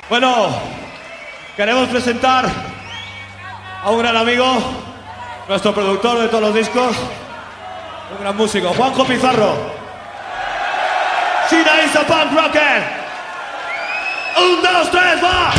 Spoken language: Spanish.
Bueno, queremos presentar a un gran amigo, nuestro productor de todos los discos, un gran músico, Juanjo Pizarro. China is a punk rocker. 1, 2, 3, va.